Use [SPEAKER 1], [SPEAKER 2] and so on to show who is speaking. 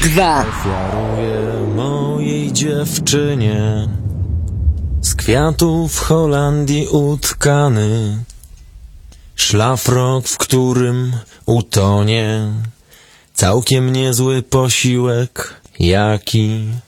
[SPEAKER 1] 2.
[SPEAKER 2] Ofiaruję mojej dziewczynie z kwiatów w Holandii utkany szlafrok, w którym utonie całkiem niezły posiłek, jaki